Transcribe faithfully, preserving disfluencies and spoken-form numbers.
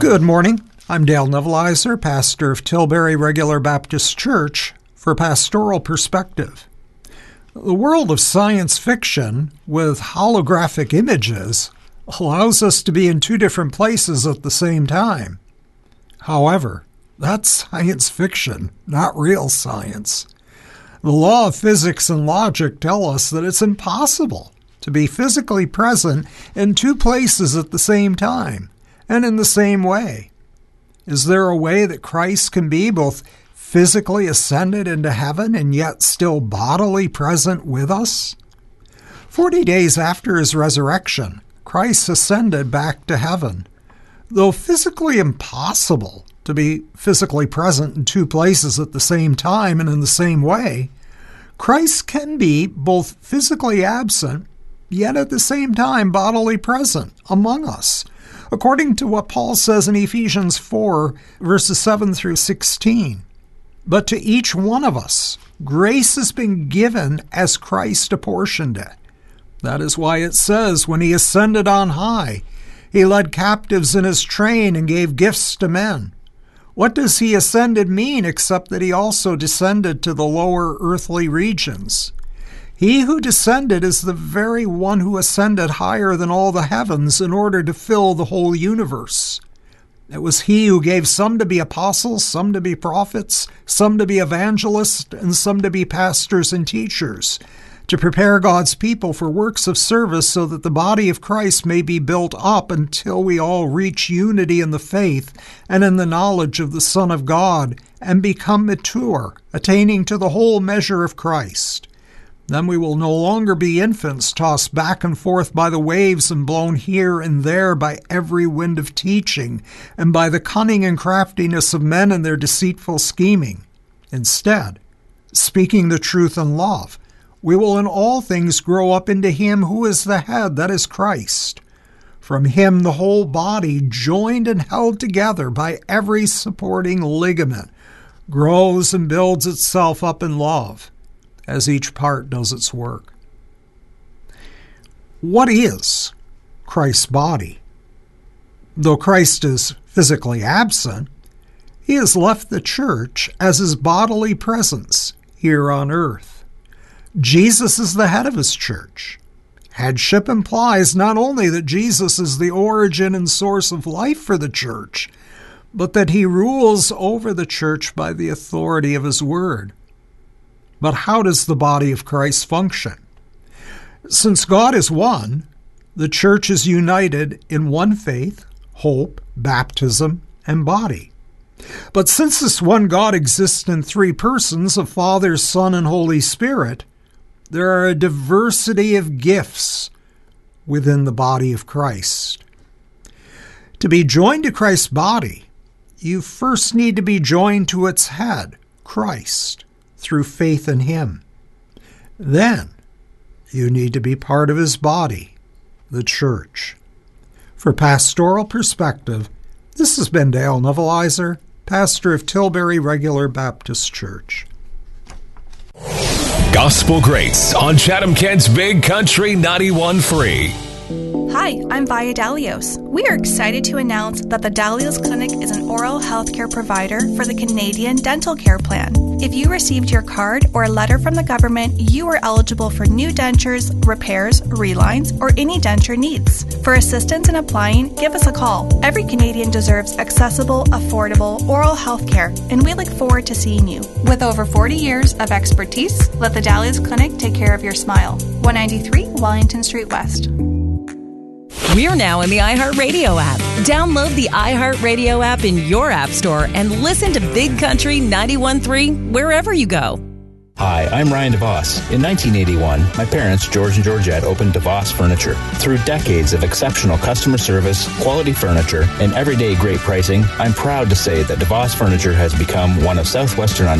Good morning. I'm Dale Nevelizer, pastor of Tilbury Regular Baptist Church, for Pastoral Perspective. The world of science fiction with holographic images allows us to be in two different places at the same time. However, that's science fiction, not real science. The law of physics and logic tell us that it's impossible to be physically present in two places at the same time and in the same way. Is there a way that Christ can be both physically ascended into heaven and yet still bodily present with us? Forty days after his resurrection, Christ ascended back to heaven. Though physically impossible to be physically present in two places at the same time and in the same way, Christ can be both physically absent, yet at the same time bodily present among us, according to what Paul says in Ephesians four, verses seven through sixteen. But to each one of us, grace has been given as Christ apportioned it. That is why it says, when he ascended on high, he led captives in his train and gave gifts to men. What does he ascended mean except that he also descended to the lower earthly regions? He who descended is the very one who ascended higher than all the heavens in order to fill the whole universe. It was he who gave some to be apostles, some to be prophets, some to be evangelists, and some to be pastors and teachers, to prepare God's people for works of service so that the body of Christ may be built up until we all reach unity in the faith and in the knowledge of the Son of God and become mature, attaining to the whole measure of Christ. Then we will no longer be infants tossed back and forth by the waves and blown here and there by every wind of teaching and by the cunning and craftiness of men and their deceitful scheming. Instead, speaking the truth in love, we will in all things grow up into him who is the head, that is Christ. From him the whole body, joined and held together by every supporting ligament, grows and builds itself up in love, as each part does its work. What is Christ's body? Though Christ is physically absent, he has left the church as his bodily presence here on earth. Jesus is the head of his church. Headship implies not only that Jesus is the origin and source of life for the church, but that he rules over the church by the authority of his word. But how does the body of Christ function? Since God is one, the church is united in one faith, hope, baptism, and body. But since this one God exists in three persons of Father, Son, and Holy Spirit, there are a diversity of gifts within the body of Christ. To be joined to Christ's body, you first need to be joined to its head, Christ, through faith in him. Then you need to be part of his body, the church. For Pastoral Perspective, this has been Dale Nevelizer, pastor of Tilbury Regular Baptist Church. Gospel Greats on Chatham-Kent's Big Country ninety-one point three. Hi, I'm Via Dalios. We are excited to announce that the Dalios Clinic is an oral health care provider for the Canadian Dental Care Plan. If you received your card or a letter from the government, you are eligible for new dentures, repairs, relines, or any denture needs. For assistance in applying, give us a call. Every Canadian deserves accessible, affordable oral health care, and we look forward to seeing you. With over forty years of expertise, let the Dalios Clinic take care of your smile. one ninety-three Wellington Street West. We're now in the iHeartRadio app. Download the iHeartRadio app in your app store and listen to Big Country ninety-one point three wherever you go. Hi, I'm Ryan DeVos. In nineteen eighty-one, my parents, George and Georgette, opened DeVos Furniture. Through decades of exceptional customer service, quality furniture, and everyday great pricing, I'm proud to say that DeVos Furniture has become one of Southwestern Ontario's